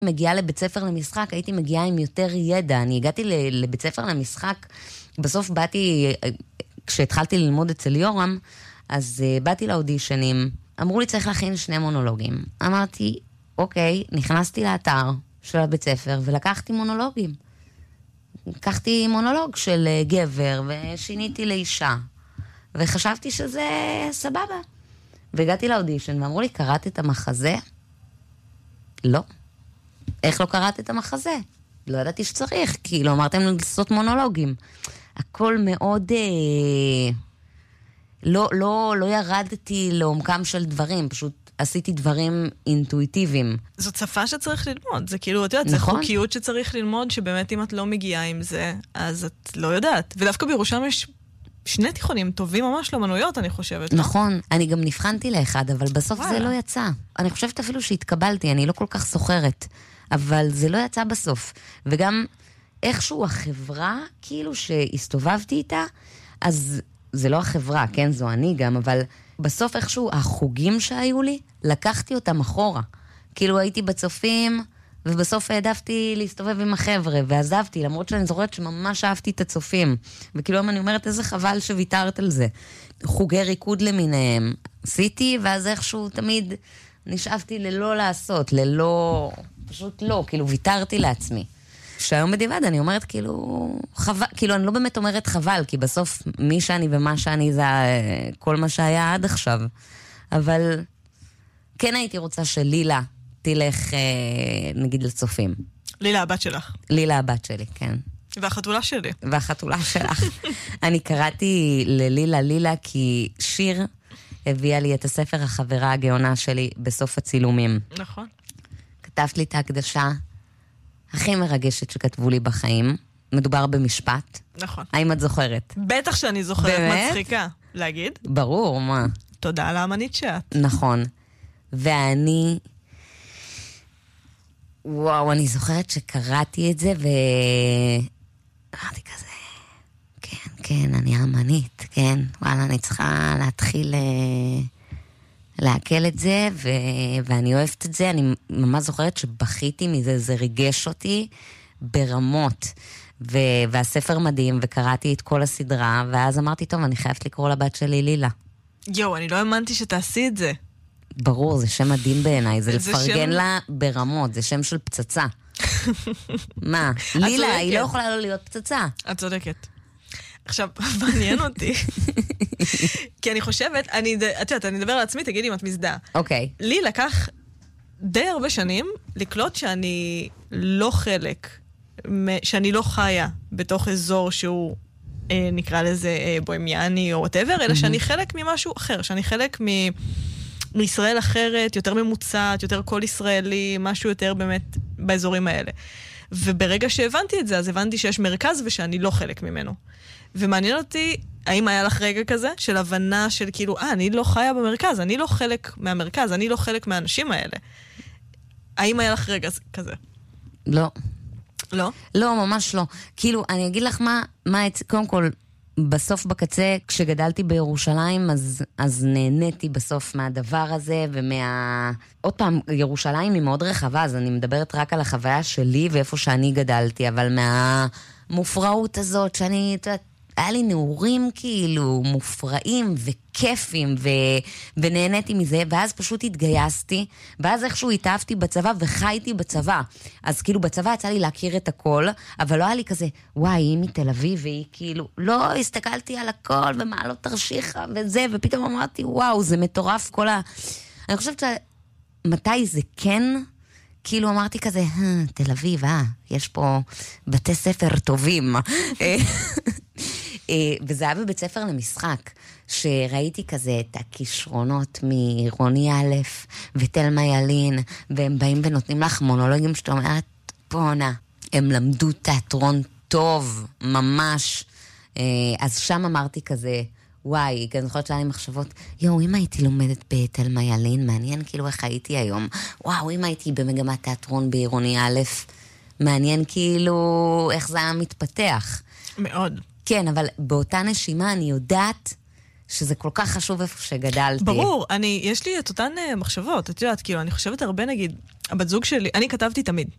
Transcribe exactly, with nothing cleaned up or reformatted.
מגיעה לבית ספר למשחק, הייתי מגיעה עם יותר ידע. אני הגעתי לבית ספר למשחק, בסוף באתי, כשהתחלתי ללמוד אצל יורם, אז באתי לאודישנים, אמרו לי צריך להכין שני מונולוגים. אמרתי, אוקיי, נכנסתי לאתר של הבית ספר ולקחתי מונולוגים. לקחתי מונולוג של גבר ושיניתי לאישה. וחשבתי שזה סבבה. והגעתי לאודישן ואמרו לי, קראת את המחזה? לא. איך לא קראת את המחזה? לא ידעתי שצריך, כי לא אמרתם לעשות מונולוגים. הכל מאוד... אה, לא, לא, לא ירדתי לעומקם של דברים, פשוט עשיתי דברים אינטואיטיביים. זאת שפה שצריך ללמוד, זה כאילו, את יודעת, נכון? זה חוקיות שצריך ללמוד, שבאמת אם את לא מגיעה עם זה, אז את לא יודעת. ודווקא בירושלים יש שני תיכונים טובים ממש לאמנויות, אני חושבת. נכון, לא? אני גם נבחנתי לאחד, אבל בסוף וואלה. זה לא יצא. אני חושבת אפילו שהתקבלתי, אני לא כל כך סוחרת, אבל זה לא יצא בסוף. וגם איכשהו החברה, כאילו שהסתובבתי איתה, אז זה לא החברה, כן, זו אני גם, אבל בסוף איכשהו החוגים שהיו לי, לקחתי אותם אחורה. כאילו הייתי בצופים, ובסוף העדפתי להסתובב עם החבר'ה, ועזבתי, למרות שאני זוכרת שממש אהבתי את הצופים. וכאילו אני אומרת, איזה חבל שוויתרת על זה. חוגי ריקוד למיניהם. עשיתי, ואז איכשהו תמיד נשאבתי ללא לעשות, ללא, פשוט לא, כאילו ויתרתי לעצמי. שהיום בדיבד אני אומרת כאילו, חבל, כאילו אני לא באמת אומרת חבל, כי בסוף מי שאני ומה שאני זה כל מה שהיה עד עכשיו. אבל כן הייתי רוצה שלילה תלך, נגיד, לצופים. לילה הבת שלך. לילה הבת שלי, כן. והחתולה שלי. והחתולה שלך. אני קראתי ללילה לילה כי שיר הביאה לי את הספר החברה הגאונה שלי בסוף הצילומים. נכון. כתבת לי את ההקדשה הכי מרגשת שכתבו לי בחיים. מדובר במשפט. נכון. האם את זוכרת? בטח שאני זוכרת. באמת? מצחיקה. להגיד? ברור, מה? תודה על האמנית שאת. נכון. ואני... וואו, אני זוכרת שקראתי את זה ו... אמרתי כזה, כן, כן, אני אמנית, כן. וואלה, אני צריכה להתחיל להקל את זה, ו... ואני אוהבת את זה. אני ממש זוכרת שבכיתי מזה, זה ריגש אותי ברמות. ו... והספר מדהים, וקראתי את כל הסדרה, ואז אמרתי, טוב, אני חייבת לקרוא לבת שלי לילה. יו, אני לא האמנתי שתעשי את זה. ברור, זה שם מדהים בעיניי, זה לפרגן לה ברמות, זה שם של פצצה. מה? לילה, היא לא יכולה לא להיות פצצה. את צודקת. עכשיו, מעניין אותי, כי אני חושבת, אני, את יודעת, אני אדבר על עצמי, תגידי אם את מזדהה. אוקיי. לי לקח די הרבה שנים לקלוט שאני לא חלק, שאני לא חיה בתוך אזור שהוא נקרא לזה בוהמיאני או whatever, אלא שאני חלק ממשהו אחר, שאני חלק מ... מישראל אחרת, יותר ממוצעת, יותר כל ישראלי, משהו יותר באמת באזורים האלה. וברגע שהבנתי את זה, אז הבנתי שיש מרכז ושאני לא חלק ממנו. ומעניין אותי, האם היה לך רגע כזה, של הבנה של כאילו, אה, אני לא חיה במרכז, אני לא חלק מהמרכז, אני לא חלק מהאנשים האלה. האם היה לך רגע כזה? לא. לא? לא, ממש לא. כאילו, אני אגיד לך מה, מה קודם כל, בסוף בקצה, כשגדלתי בירושלים, אז, אז נהניתי בסוף מהדבר הזה, ומה... עוד פעם, ירושלים היא מאוד רחבה, אז אני מדברת רק על החוויה שלי, ואיפה שאני גדלתי, אבל מהמופרעות הזאת, שאני, אתה יודעת, היה לי נעורים כאילו מופרעים וכיפים, ו... ונהניתי מזה, ואז פשוט התגייסתי, ואז איכשהו התאהבתי בצבא וחייתי בצבא. אז כאילו בצבא יצא לי להכיר את הכל, אבל לא היה לי כזה, וואי, היא מתל אביב, והיא כאילו, לא, הסתכלתי על הכל, ומה לא תרשיחה, וזה, ופתאום אמרתי, וואו, זה מטורף כל ה... אני חושבת שמתי זה כן, כאילו אמרתי כזה, תל אביב, אה, יש פה בתי ספר טובים. וזה היה בבית ספר למשחק, שראיתי כזה את הכישרונות מרוני א' ותלמה ילין, והם באים ונותנים לך מונולוגים שאתה אומרת, פונה, הם למדו תיאטרון טוב, ממש. אז שם אמרתי כזה, וואי, כי אני זוכרת שהיה לי מחשבות, יואו, אם הייתי לומדת בתלמה ילין, מעניין כאילו איך הייתי היום. וואו, אם הייתי במגמת תיאטרון בעירוני א', מעניין כאילו איך זה היה מתפתח. מאוד. כן, אבל באותה נשימה אני יודעת שזה כל כך חשוב איפה שגדלתי. ברור, אני, יש לי את אותן uh, מחשבות, את יודעת, כאילו, אני חושבת הרבה, נגיד, הבת זוג שלי, אני כתבתי תמיד.